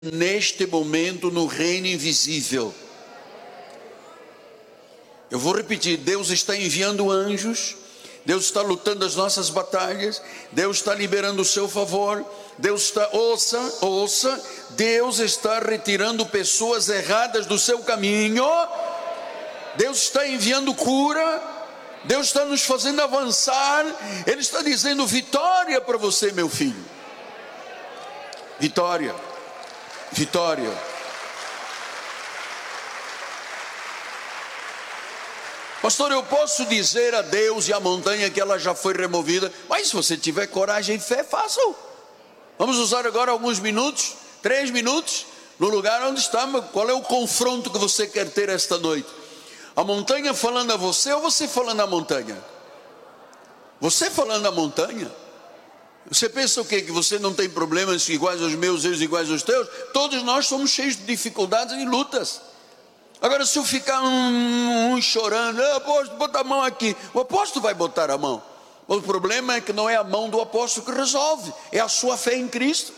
neste momento no reino invisível. Eu vou repetir: Deus está enviando anjos, Deus está lutando as nossas batalhas, Deus está liberando o seu favor, Deus está, ouça, Deus está retirando pessoas erradas do seu caminho, Deus está enviando cura, Deus está nos fazendo avançar, Ele está dizendo vitória para você, meu filho. Vitória, vitória. Pastor, eu posso dizer a Deus e à montanha que ela já foi removida, mas se você tiver coragem e fé, faça-o. Vamos usar agora alguns minutos, 3 minutos, no lugar onde está. Qual é o confronto que você quer ter esta noite? A montanha falando a você ou você falando à montanha? Você falando à montanha? Você pensa o quê? Que você não tem problemas iguais aos meus, eu iguais aos teus? Todos nós somos cheios de dificuldades e lutas. Agora, se eu ficar chorando, apóstolo, bota a mão aqui, o apóstolo vai botar a mão. O problema é que não é a mão do apóstolo que resolve, é a sua fé em Cristo.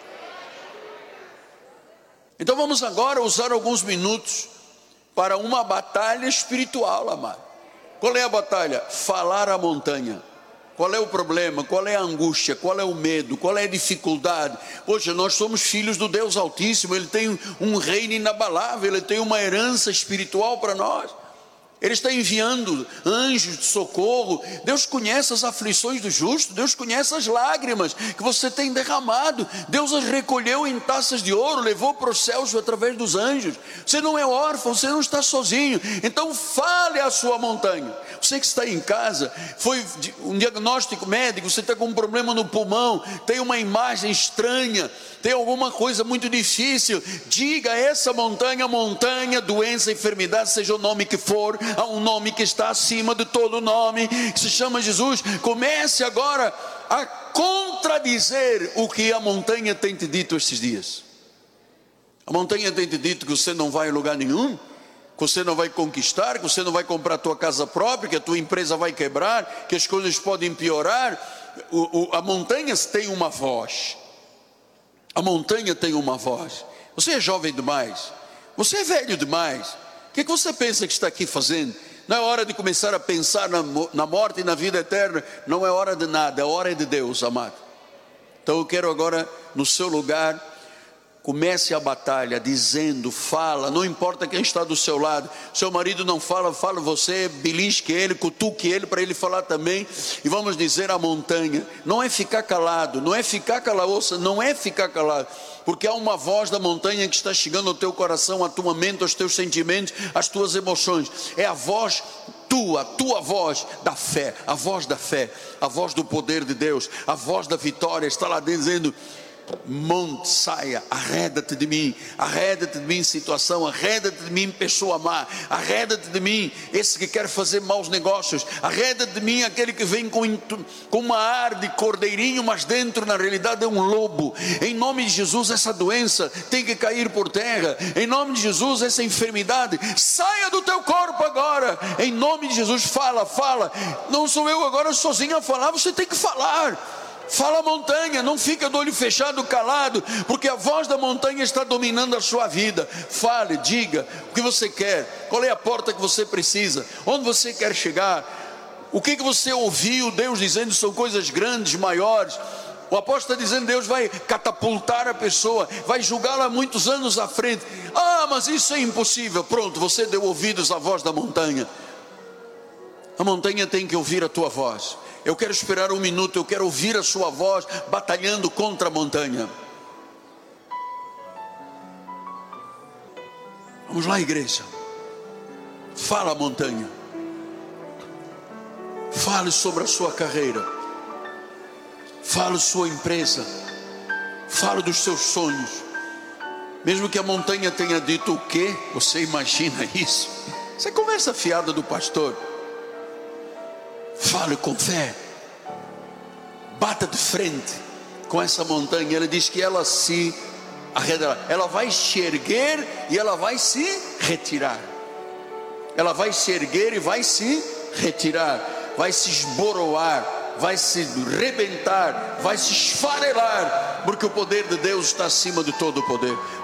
Então vamos agora usar alguns minutos para uma batalha espiritual, amado. Qual é a batalha? Falar à montanha. Qual é o problema? Qual é a angústia? Qual é o medo? Qual é a dificuldade? Poxa, nós somos filhos do Deus Altíssimo. Ele tem um reino inabalável. Ele tem uma herança espiritual para nós. Ele está enviando anjos de socorro. Deus conhece as aflições do justo. Deus conhece as lágrimas que você tem derramado. Deus as recolheu em taças de ouro, levou para os céus através dos anjos. Você não é órfão, você não está sozinho. Então fale à sua montanha. Você que está em casa, foi um diagnóstico médico, você está com um problema no pulmão, tem uma imagem estranha, tem alguma coisa muito difícil, diga a essa montanha, doença, enfermidade, seja o nome que for, há um nome que está acima de todo nome, que se chama Jesus. Comece agora a contradizer o que a montanha tem te dito estes dias. A montanha tem te dito que você não vai a lugar nenhum, que você não vai conquistar, que você não vai comprar a tua casa própria, que a tua empresa vai quebrar, que as coisas podem piorar. A montanha tem uma voz. A montanha tem uma voz. Você é jovem demais, você é velho demais. O que você pensa que está aqui fazendo? Não é hora de começar a pensar na morte e na vida eterna. Não é hora de nada, é hora de Deus, amado. Então eu quero agora, no seu lugar, comece a batalha dizendo, fala, não importa quem está do seu lado. Seu marido não fala, fala você, belisque ele, cutuque ele para ele falar também. E vamos dizer à montanha, não é ficar calado, não é ficar calado, não é ficar calado, porque há uma voz da montanha que está chegando ao teu coração, à tua mente, aos teus sentimentos, às tuas emoções. É a voz tua voz da fé, a voz da fé, a voz do poder de Deus, a voz da vitória, está lá dizendo: monte, saia, arreda-te de mim situação, arreda-te de mim pessoa má, arreda-te de mim esse que quer fazer maus negócios, arreda-te de mim aquele que vem com uma ar de cordeirinho, mas dentro na realidade é um lobo. Em nome de Jesus, essa doença tem que cair por terra. Em nome de Jesus, essa enfermidade saia do teu corpo agora. Em nome de Jesus, fala, não sou eu agora sozinho a falar, você tem que falar. Fala, montanha, não fica do olho fechado, calado, porque a voz da montanha está dominando a sua vida. Fale, diga o que você quer, qual é a porta que você precisa, onde você quer chegar, o que você ouviu Deus dizendo. São coisas grandes, maiores. O apóstolo está dizendo: Deus vai catapultar a pessoa, vai julgá-la muitos anos à frente. Mas isso é impossível. Pronto, você deu ouvidos à voz da montanha. A montanha tem que ouvir a tua voz. Eu quero esperar 1 minuto, eu quero ouvir a sua voz batalhando contra a montanha. Vamos lá, igreja. Fala, montanha. Fale sobre a sua carreira. Fale sua empresa. Fale dos seus sonhos. Mesmo que a montanha tenha dito o quê? Você imagina isso? Isso é conversa fiada do pastor. Fale com fé. Bata de frente com essa montanha. Ele diz que ela se arredará. Ela vai se erguer e ela vai se retirar. Ela vai se erguer e vai se retirar. Vai se esboroar, vai se rebentar, vai se esfarelar. porque o poder de Deus está acima de todo o poder.